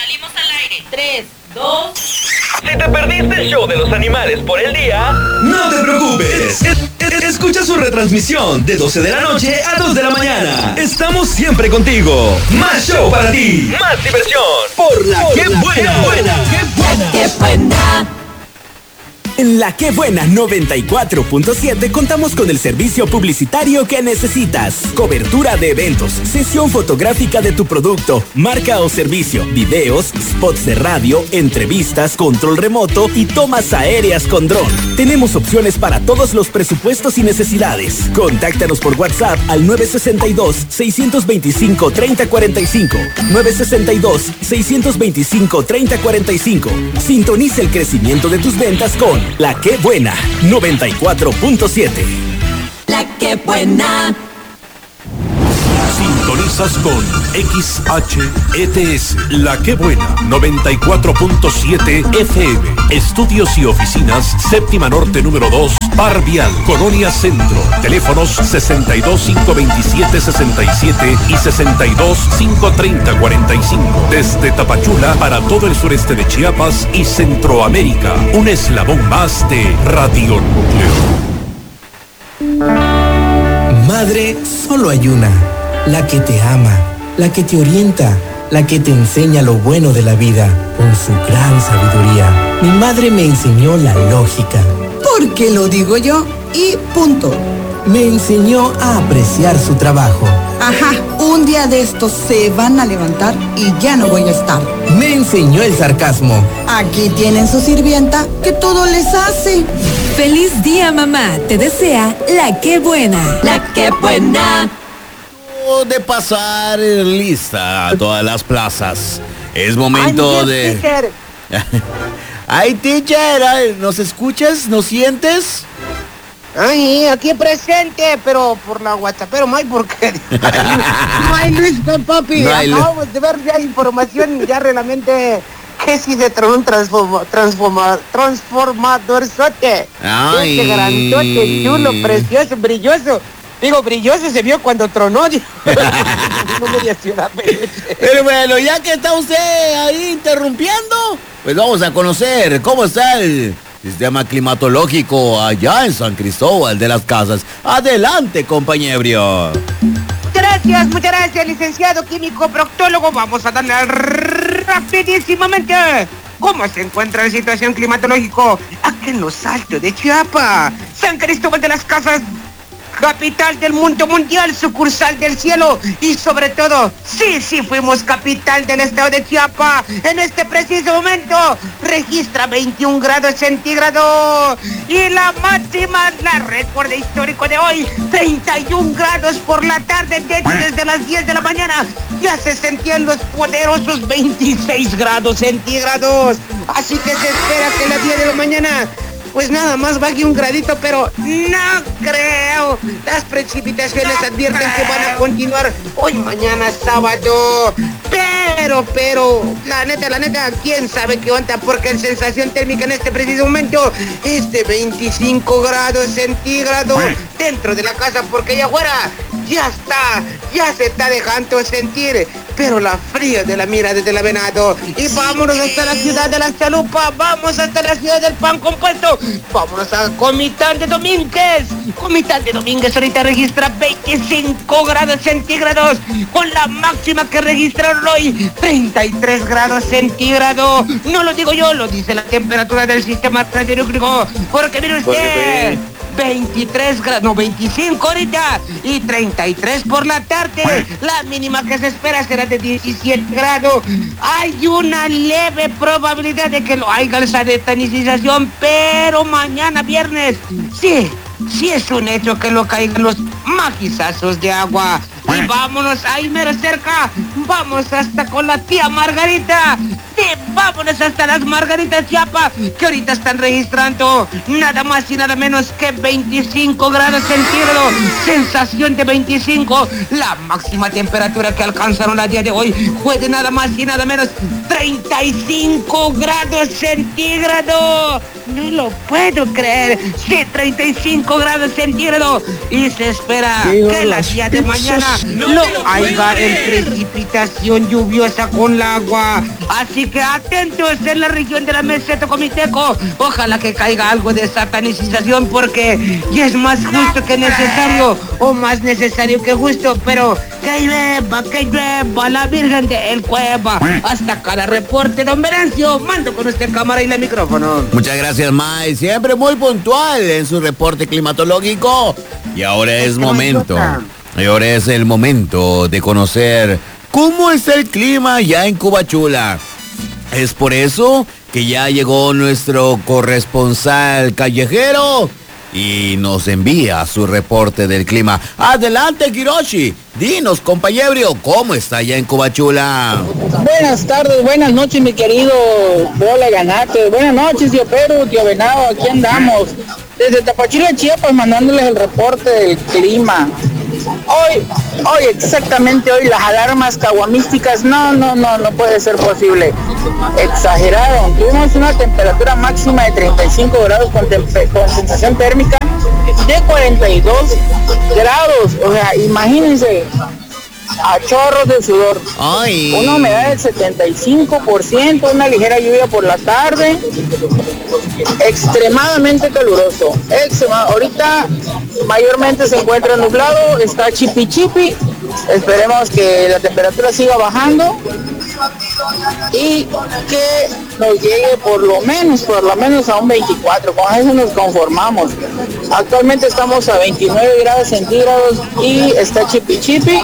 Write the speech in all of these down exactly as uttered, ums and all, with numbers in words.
Salimos al aire. tres, dos... Si te perdiste el show de los animales por el día, no te preocupes. Es, es, escucha su retransmisión de doce de la noche a dos de la mañana. Estamos siempre contigo. Más show para ti. Más diversión. Por la por que la buena. Qué buena. Qué buena. Qué buena. En La Que Buena noventa y cuatro punto siete contamos con el servicio publicitario que necesitas. Cobertura de eventos, sesión fotográfica de tu producto, marca o servicio, videos, spots de radio, entrevistas, control remoto y tomas aéreas con dron. Tenemos opciones para todos los presupuestos y necesidades. Contáctanos por WhatsApp al nueve seis dos, seis dos cinco, tres cero cuatro cinco. nueve seis dos, seis dos cinco, tres cero cuatro cinco. Sintoniza el crecimiento de tus ventas con La Que Buena noventa y cuatro punto siete. La Que Buena. Sintonizas con X H E T S, La Que Buena, noventa y cuatro punto siete F M. Estudios y oficinas, séptima norte número dos, Parvial, Colonia Centro. Teléfonos sesenta y dos, cinco veintisiete, sesenta y siete y sesenta y dos, cinco treinta, cuarenta y cinco. Desde Tapachula para todo el sureste de Chiapas y Centroamérica. Un eslabón más de Radio Núcleo. Madre, solo hay una. La que te ama, la que te orienta, la que te enseña lo bueno de la vida con su gran sabiduría. Mi madre me enseñó la lógica. Porque lo digo yo y punto. Me enseñó a apreciar su trabajo. Ajá, un día de estos se van a levantar y ya no voy a estar. Me enseñó el sarcasmo. Aquí tienen su sirvienta que todo les hace. Feliz día, mamá. Te desea La Que Buena. La Que Buena. De pasar lista a todas las plazas. Es momento Ay, de... Teacher. Ay, teacher, ay, ¿nos escuchas? ¿Nos sientes? Ay, aquí presente, pero por la WhatsApp, pero no hay por qué. No hay Luis, papi. No hay Acabamos de ver ya información, ya realmente que si se trae un transforma, transforma, transformador sote. Ay. Este grandote, chulo, precioso, brilloso. Digo, brilloso se vio cuando tronó. No me dio ciudad, pero bueno, ya que está usted ahí interrumpiendo, pues vamos a conocer cómo está el sistema climatológico allá en San Cristóbal de las Casas. Adelante, compañero. Gracias, muchas gracias, licenciado químico proctólogo. Vamos a darle rapidísimamente cómo se encuentra la situación climatológica aquí en los Altos de Chiapas. San Cristóbal de las Casas, capital del mundo mundial, sucursal del cielo y sobre todo, sí, sí fuimos capital del estado de Chiapas. En este preciso momento registra veintiún grados centígrados y la máxima, la récord histórico de hoy, treinta y un grados por la tarde. De hecho, desde las diez de la mañana ya se sentían los poderosos veintiséis grados centígrados. Así que se espera que a las diez de la mañana pues nada más baje un gradito, pero no creo. Las precipitaciones advierten que van a continuar hoy, mañana, sábado. Pero, pero, la neta, la neta, quién sabe qué onda, porque la sensación térmica en este preciso momento es de veinticinco grados centígrados dentro de la casa, porque allá afuera ya está, ya se está dejando sentir, pero la fría de la mira desde la Venado. Y vámonos hasta la ciudad de la Chalupa, vamos hasta la ciudad del pan compuesto, vámonos a Comitán de Domínguez. Comitán de Domínguez ahorita registra veinticinco grados centígrados, con la máxima que registraron hoy, treinta y tres grados centígrados. No lo digo yo, lo dice la temperatura del sistema radiológico, porque mire usted, veintitrés grados, no, veinticinco ahorita y treinta y tres por la tarde. La mínima que se espera será de diecisiete grados. Hay una leve probabilidad de que lo haya esa detanización, pero mañana viernes, sí, sí es un hecho que lo caigan los maquisazos de agua. Y vámonos ahí mero cerca, vamos hasta con la tía Margarita. Sí, vámonos hasta las Margaritas Chiapas, que ahorita están registrando nada más y nada menos que veinticinco grados centígrados, sensación de veinticinco. La máxima temperatura que alcanzaron a día de hoy fue de nada más y nada menos treinta y cinco grados centígrados. No lo puedo creer. Sí, treinta y cinco grados centígrados. Y se espera que el día de mañana no haya en precipitación lluviosa con el agua. Así que atentos en la región de la meseta Comiteco. Ojalá que caiga algo de satanicización porque ya es más justo que necesario. O más necesario que justo. Pero que llueva, que llueva la Virgen del Cueva. Hasta cada reporte, don Venancio. Mando con usted cámara y el micrófono. Muchas gracias, May. Siempre muy puntual en su reporte climatológico. Y ahora es momento. Y ahora es el momento de conocer cómo está el clima ya en Cubachula. Es por eso que ya llegó nuestro corresponsal callejero y nos envía su reporte del clima. Adelante, Hiroshi. Dinos, compañero, ¿cómo está ya en Cubachula? Buenas tardes, buenas noches, mi querido Bola Ganate. Buenas noches, tío Perú, tío Venado, aquí andamos. Desde Tapachula, Chiapas, mandándoles el reporte del clima. Hoy, hoy, exactamente hoy, las alarmas caguamísticas, no, no, no, no puede ser posible. Exageraron. Tuvimos una temperatura máxima de treinta y cinco grados con, con sensación térmica de cuarenta y dos grados. O sea, imagínense, a chorros de sudor. Ay. Una humedad del setenta y cinco por ciento, una ligera lluvia por la tarde. Extremadamente caluroso. Extrema. Ahorita mayormente se encuentra nublado, está chipi chipi. Esperemos que la temperatura siga bajando y que nos llegue por lo menos, por lo menos a un veinticuatro. Con eso nos conformamos. Actualmente estamos a veintinueve grados centígrados y está chipi chipi.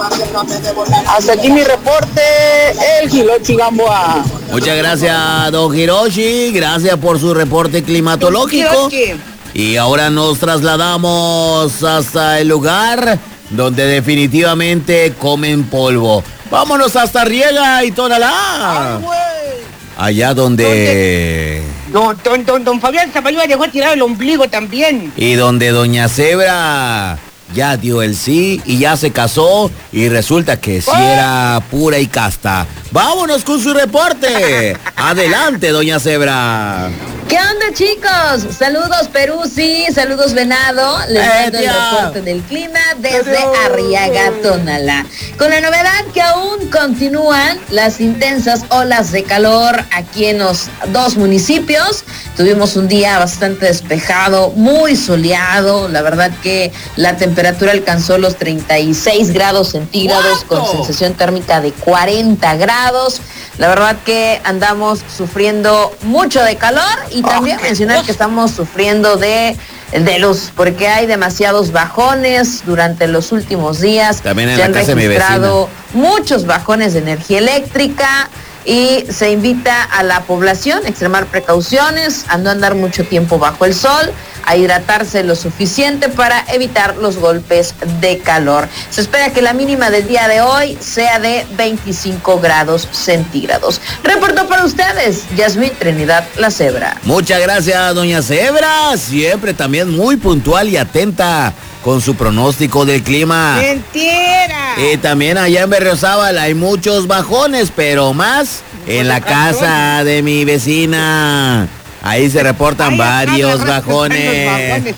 Hasta aquí mi reporte, el Hiroshi Gamboa. Muchas gracias, don Hiroshi. Gracias por su reporte climatológico. Y ahora nos trasladamos hasta el lugar donde definitivamente comen polvo. Vámonos hasta Riega y Tonalá. Allá donde... Don, don, don, don Fabián Zapalluga dejó tirado el ombligo también. Y donde doña Zebra ya dio el sí y ya se casó y resulta que sí era pura y casta. Vámonos con su reporte. Adelante, doña Zebra. ¿Qué onda, chicos? Saludos, Perú, sí, saludos, Venado. Les mando el reporte del clima desde Arriaga, Tonalá. Con la novedad que aún continúan las intensas olas de calor aquí en los dos municipios. Tuvimos un día bastante despejado, muy soleado. La verdad que la temperatura alcanzó los treinta y seis grados centígrados con sensación térmica de cuarenta grados. La verdad que andamos sufriendo mucho de calor y también mencionar que estamos sufriendo de, de luz, porque hay demasiados bajones durante los últimos días. También en se la han casa registrado muchos bajones de energía eléctrica y se invita a la población a extremar precauciones, a no andar mucho tiempo bajo el sol, a hidratarse lo suficiente para evitar los golpes de calor. Se espera que la mínima del día de hoy sea de veinticinco grados centígrados. Reportó para ustedes Yasmín Trinidad La Zebra. Muchas gracias, doña Zebra. Siempre también muy puntual y atenta con su pronóstico del clima. ¡Mentira! Y también allá en Berriozábal hay muchos bajones, pero más en la casa de mi vecina. Ahí se reportan Ay, varios bajones.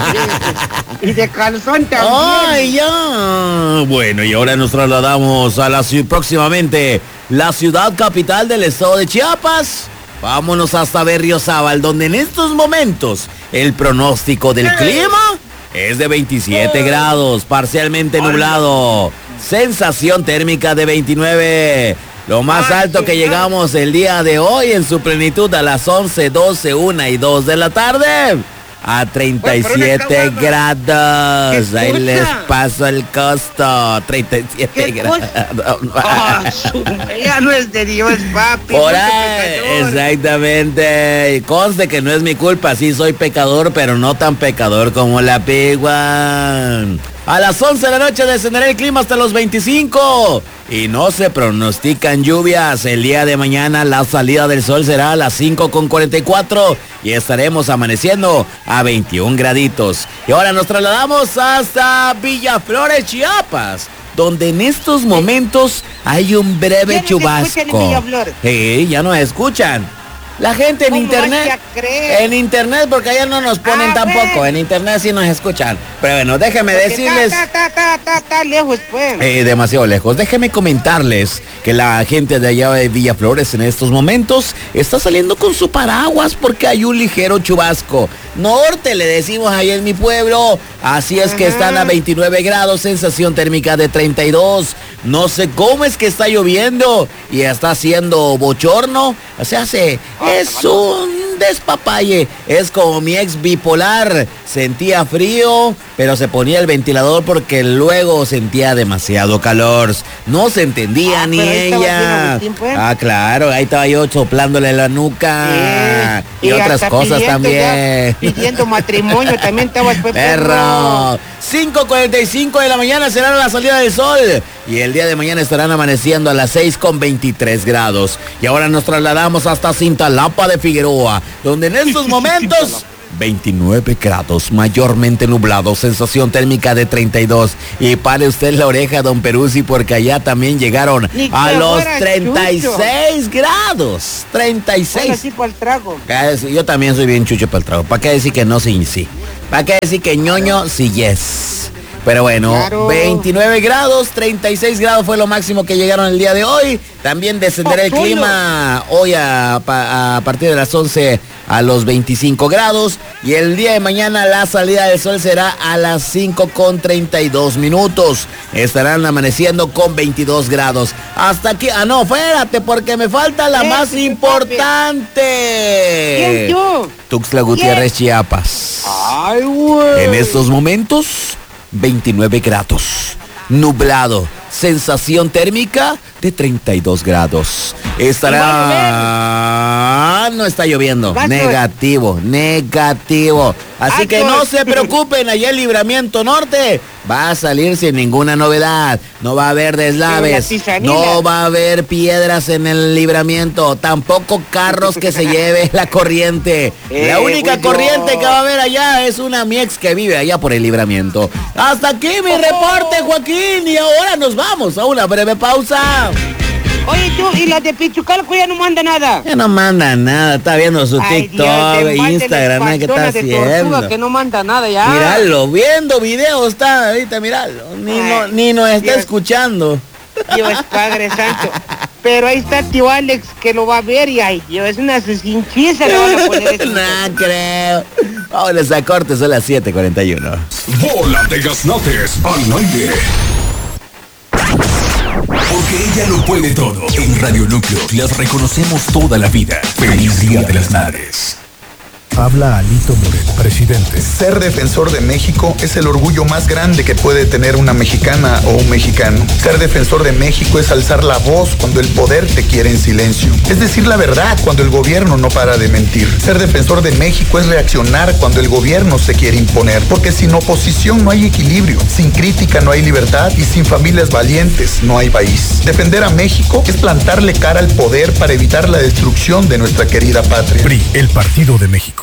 Y de calzón también. Ay, ya. Bueno, y ahora nos trasladamos a la ciudad, próximamente, la ciudad capital del estado de Chiapas. Vámonos hasta Berriozábal, donde en estos momentos el pronóstico del clima es de veintisiete grados, parcialmente nublado. Sensación térmica de veintinueve. Lo más alto que llegamos el día de hoy en su plenitud a las once, doce, una y dos de la tarde. A treinta y siete grados. Ahí les paso el costo. treinta y siete grados. Oh, ya no es de Dios, papi. Por ahí, exactamente. Y conste que no es mi culpa. Sí soy pecador, pero no tan pecador como la pigua. A las once de la noche descenderá el clima hasta los veinticinco. Y no se pronostican lluvias. El día de mañana la salida del sol será a las cinco con cuarenta y cuatro. Y estaremos amaneciendo a veintiún graditos. Y ahora nos trasladamos hasta Villaflores, Chiapas, donde en estos momentos hay un breve chubasco. Sí, ya nos escuchan. La gente en internet, en internet, porque allá no nos ponen ah, tampoco, ven. En internet sí nos escuchan. Pero bueno, déjenme porque decirles... Está, está, está, está, está lejos, pues. Eh, demasiado lejos. Déjenme comentarles que la gente de allá de Villaflores en estos momentos está saliendo con su paraguas porque hay un ligero chubasco. Norte le decimos ahí en mi pueblo. Así es que están a veintinueve grados, sensación térmica de treinta y dos. No sé cómo es que está lloviendo y está haciendo bochorno. O sea, se, es un despapalle. Es como mi ex bipolar. Sentía frío, pero se ponía el ventilador porque luego sentía demasiado calor. No se entendía ah, ni ella. Tiempo, ¿eh? Ah, claro, ahí estaba yo soplándole la nuca. Sí. Y, y otras cosas también. Pidiendo matrimonio, también estaba el perro. cinco cuarenta y cinco de la mañana será la salida del sol. Y el día de mañana estarán amaneciendo a las seis con veintitrés grados. Y ahora nos trasladamos hasta Cintalapa de Figueroa, donde en estos momentos veintinueve grados, mayormente nublado, sensación térmica de treinta y dos. Y pare usted la oreja, don Peruzzi, porque allá también llegaron a los treinta y seis grados. treinta y seis. Así para el trago. Yo también soy bien chucho para el trago. ¿Para qué decir que no, sí, sí? ¿Para qué decir que ñoño, sí, yes? Pero bueno, claro. veintinueve grados, treinta y seis grados fue lo máximo que llegaron el día de hoy. También descenderá el clima hoy a, a partir de las once a los veinticinco grados. Y el día de mañana la salida del sol será a las cinco con treinta y dos minutos. Estarán amaneciendo con veintidós grados. Hasta aquí, ah no, espérate, porque me falta la más importante. ¿Quién tú? Tuxtla Gutiérrez, Chiapas. Ay, güey. En estos momentos, veintinueve grados, nublado, sensación térmica de treinta y dos grados. Estará... No está lloviendo, negativo, negativo. Así que no se preocupen, allá el Libramiento Norte va a salir sin ninguna novedad. No va a haber deslaves, no va a haber piedras en el libramiento, tampoco carros que se lleve la corriente. Eh, la única corriente que va a haber allá es una mi ex que vive allá por el Libramiento. Hasta aquí mi oh. reporte, Joaquín, y ahora nos vamos a una breve pausa. Oye, tú, y la de Pichucalco ya no manda nada. Ya no manda nada, está viendo su Ay, TikTok, Dios, Instagram, ¿qué está haciendo? Que no manda nada ya. Míralo, viendo videos está ahorita, míralo. Ni, Ay, no, ni nos está Dios, escuchando. Dios Padre Santo. Pero ahí está tío Alex que lo va a ver y ay, Dios, es una cinchiza le van a poner. No creo. Vámonos a corte, son las siete cuarenta y uno. Bola de gaznates al aire. Porque ella lo puede todo. En Radio Núcleo las reconocemos toda la vida. Feliz Día de las Madres. Habla Alito Moreno, presidente. Ser defensor de México es el orgullo más grande que puede tener una mexicana o un mexicano. Ser defensor de México es alzar la voz cuando el poder te quiere en silencio. Es decir la verdad cuando el gobierno no para de mentir. Ser defensor de México es reaccionar cuando el gobierno se quiere imponer. Porque sin oposición no hay equilibrio, sin crítica no hay libertad y sin familias valientes no hay país. Defender a México es plantarle cara al poder para evitar la destrucción de nuestra querida patria. P R I, el Partido de México.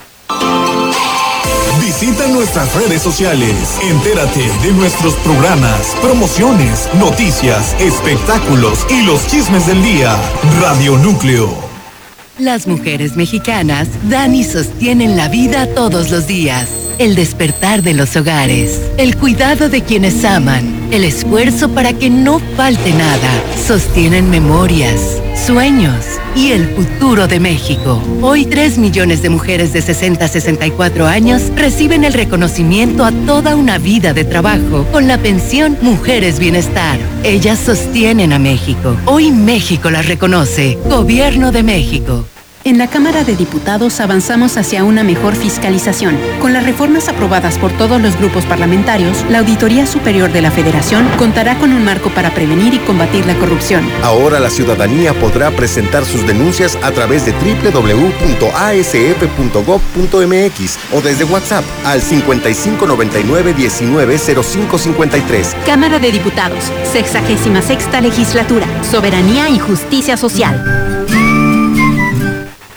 Visita nuestras redes sociales, entérate de nuestros programas, promociones, noticias, espectáculos y los chismes del día. Radio Núcleo. Las mujeres mexicanas dan y sostienen la vida todos los días. El despertar de los hogares, el cuidado de quienes aman, el esfuerzo para que no falte nada. Sostienen memorias, sueños y el futuro de México. Hoy tres millones de mujeres de sesenta a sesenta y cuatro años reciben el reconocimiento a toda una vida de trabajo con la pensión Mujeres Bienestar. Ellas sostienen a México. Hoy México las reconoce. Gobierno de México. En la Cámara de Diputados avanzamos hacia una mejor fiscalización. Con las reformas aprobadas por todos los grupos parlamentarios, la Auditoría Superior de la Federación contará con un marco para prevenir y combatir la corrupción. Ahora la ciudadanía podrá presentar sus denuncias a través de doble u doble u doble u punto a s f punto gob punto m x o desde WhatsApp al cincuenta y cinco noventa y nueve diecinueve cero cinco cincuenta y tres. Cámara de Diputados, sexagésima sexta legislatura, soberanía y justicia social.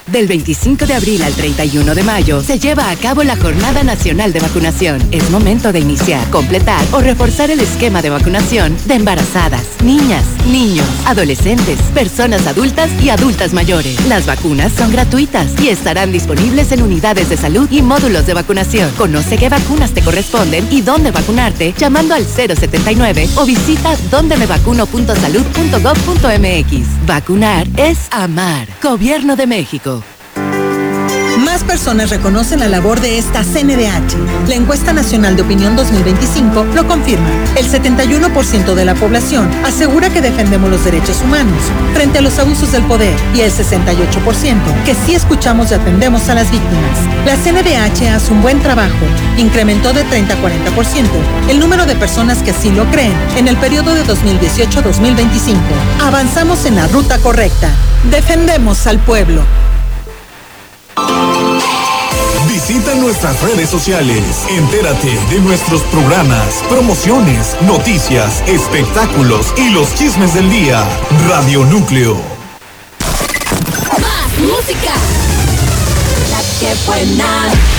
Del veinticinco de abril al treinta y uno de mayo se lleva a cabo la Jornada Nacional de Vacunación. Es momento de iniciar, completar o reforzar el esquema de vacunación de embarazadas, niñas, niños, adolescentes, personas adultas y adultas mayores. Las vacunas son gratuitas y estarán disponibles en unidades de salud y módulos de vacunación. Conoce qué vacunas te corresponden y dónde vacunarte llamando al cero setenta y nueve o visita donde me vacuno punto salud punto gob punto mx. Vacunar es amar. Gobierno de México. Más personas reconocen la labor de esta C N D H. La encuesta nacional de opinión dos mil veinticinco lo confirma. El setenta y uno por ciento de la población asegura que defendemos los derechos humanos frente a los abusos del poder y el sesenta y ocho por ciento que sí escuchamos y atendemos a las víctimas. La C N D H hace un buen trabajo. Incrementó de treinta a cuarenta por ciento el número de personas que así lo creen en el periodo de dos mil dieciocho a dos mil veinticinco. Avanzamos en la ruta correcta. Defendemos al pueblo. Visita nuestras redes sociales, entérate de nuestros programas, promociones, noticias, espectáculos y los chismes del día. Radio Núcleo. Más música. La que buena.